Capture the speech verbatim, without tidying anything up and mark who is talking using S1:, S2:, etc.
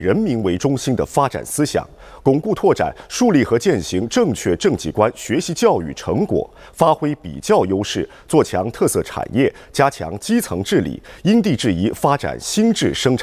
S1: 人民为中心的发展思想，巩固拓展、树立和践行正确政绩观学习教育成果，发挥比较优势，做强特色产业，加强基层治理，因地制宜发展新质生产。